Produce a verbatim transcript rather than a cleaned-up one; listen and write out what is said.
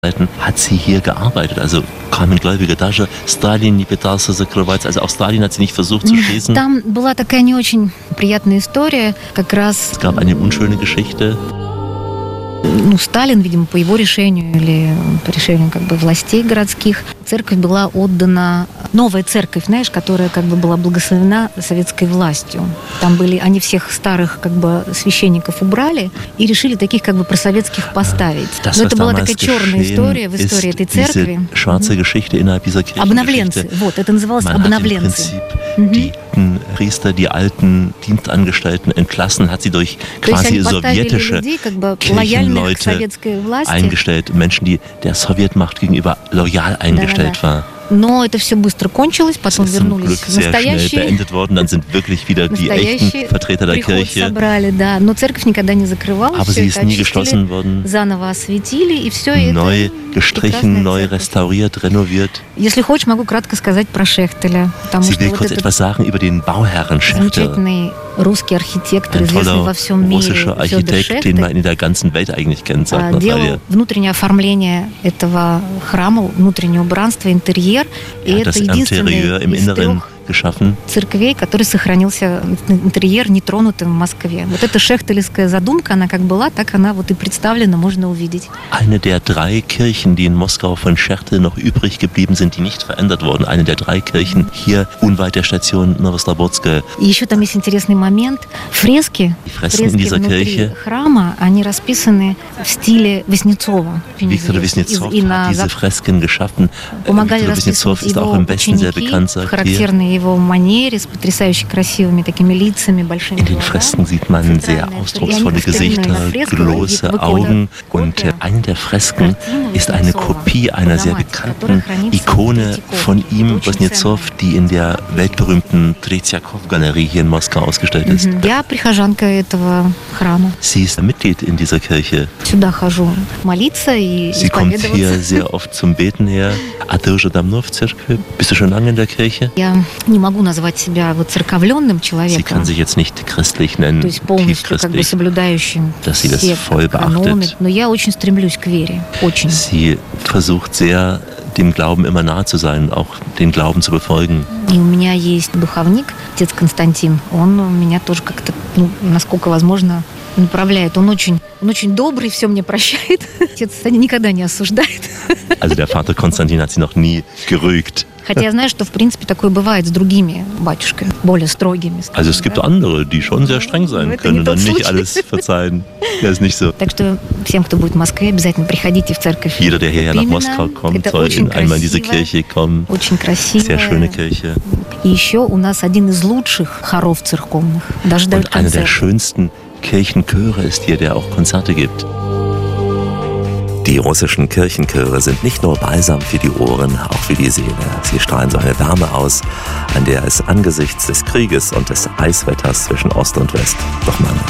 hat sie hier gearbeitet. Also каменглавие даже Сталин не пытался закрывать. Also auch Stalin hat sie nicht versucht zu schließen. Там была такая не очень приятная история, как раз. Es gab eine unschöne Geschichte. Ну, Сталин, видимо, по его решению или по решению как бы властей городских, церковь была отдана, новая церковь, знаешь, которая как бы была благословена советской властью. Там были, они всех старых как бы священников убрали и решили таких как бы просоветских поставить. Das, Но это была такая черная история в истории этой церкви. Schwarze Geschichte innerhalb dieser Kirche. Обновленцы, вот, это называлось Man обновленцы. hat im Prinzip die Priester, die alten Dienstangestellten entlassen, hat sie durch quasi sowjetische Kirchenleute eingestellt, Menschen, die der Sowjetmacht gegenüber loyal eingestellt waren. Но это все быстро кончилось, потом вернулись настоящие. Beendet worden, dann sind wirklich wieder die echten Vertreter der Kirche. Собрали, да. Но церковь никогда не закрывалась. Aber sie ist nie geschlossen worden. Заново осветили, и все это. Neu gestrichen, neu restauriert, renoviert. Если хочешь, могу кратко сказать про Шехтеля. Sie will kurz etwas sagen über den Bauherren Schechtel. Замечательный русский архитектор, Ein известный во всем мире. Russischer Architekt, den man in der ganzen Welt eigentlich kennt, sagt делал внутреннее оформление этого храма, внутреннее убранство, интерьер. И это единственный из трех geschaffen. Церквей, который сохранился интерьер нетронутым в Москве. Вот эта шехтелевская задумка, она как была, так она вот и представлена, можно увидеть. Eine der drei Kirchen, die in Moskau von Schechtel noch übrig geblieben sind, die nicht verändert wurden. Eine der drei Kirchen hier unweit der Station Novoslobodskaya. И еще там есть интересный момент. Фрески, фрески внутри Kirche, храма, они расписаны в стиле Васнецова. Viktor Васнецов hat diese Fresken geschaffen. Viktor Васнецов ist auch im Westen sehr bekannt, sagt hier. Его манере, с потрясающе красивыми такими лицами, большими In den Fresken sieht man sehr ausdrucksvolle Gesichter, große Augen und eine der Fresken ist eine Kopie einer sehr bekannten Ikone von ihm, Васнецов, die in der weltberühmten Tretyakov-Galerie hier in Moskau ausgestellt ist. Я прихожанка этого храма. Sie ist Mitglied in dieser Kirche. Сюда хожу молиться и Sie kommt hier sehr oft zum Beten her. А ты уже давно в церкви? Bist du schon lange in der Kirche? Я не могу назвать себя вот церковленным человеком. Sie kann sich jetzt nicht christlich nennen, то есть полностью как бы соблюдающим dass sie das voll beachtet. Но я очень стремлюсь к вере, очень. Sie versucht sehr, dem Glauben immer nahe zu sein, auch den Glauben zu befolgen. И у меня есть духовник, отец Константин. Он меня тоже как-то, ну, насколько возможно, направляет. Он очень, он очень добрый, все мне прощает. Отец никогда не осуждает. Also der Vater Konstantin hat sie noch nie gerügt. Хотя я знаю, что в принципе такое бывает с другими батюшками, более строгими. Also es gibt andere, die schon sehr streng sein können und dann nicht alles verzeihen. Das ist nicht so. Так что всем, кто будет в Москве, обязательно приходите в церковь. Jeder, der hierher nach Moskau kommt, soll einmal in diese Kirche kommen. Очень красивая. Sehr schöne Kirche. И еще у нас один из лучших хоров церковных. Даже дают Und einer der schönsten Kirchenchöre ist hier, der auch Konzerte gibt. Die russischen Kirchenchöre sind nicht nur balsam für die Ohren, auch für die Seele. Sie strahlen so eine Wärme aus, an der es angesichts des Krieges und des Eiswetters zwischen Ost und West doch mangelt.